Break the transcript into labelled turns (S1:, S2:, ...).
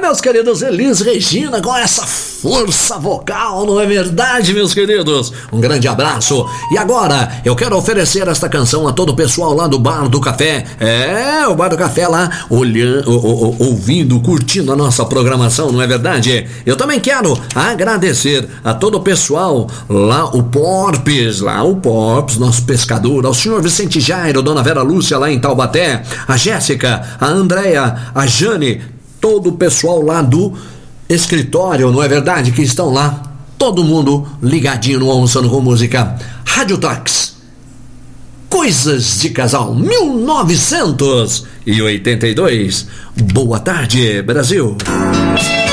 S1: meus queridos, Elis Regina com essa força vocal, não é verdade, meus queridos? Um grande abraço. E agora, eu quero oferecer esta canção a todo o pessoal lá do Bar do Café. O Bar do Café lá, olhando, ouvindo, curtindo a nossa programação, não é verdade? Eu também quero agradecer a todo o pessoal lá, o Porpes, nosso pescador, ao senhor Vicente Jairo, dona Vera Lúcia lá em Taubaté, a Jéssica, a Andréia, a Jane, todo o pessoal lá do escritório, não é verdade? Que estão lá, todo mundo ligadinho no Almoçando com Música. Rádio Talks, Coisas de Casal, 1982. Boa tarde, Brasil.